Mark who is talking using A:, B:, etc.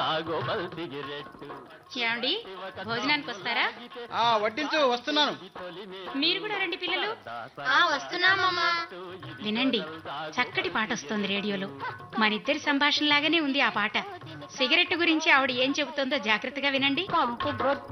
A: ఏమండి భోజనానికి వస్తారా?
B: వడ్డించు, వస్తున్నాను.
A: మీరు కూడా రండి పిల్లలు.
C: వస్తున్నామమ్మా.
A: వినండి, చక్కటి పాట వస్తుంది రేడియోలో. మనిద్దరి సంభాషణ లాగానే ఉంది ఆ పాట. సిగరెట్ గురించి ఆవిడ ఏం చెబుతుందో జాగ్రత్తగా వినండి.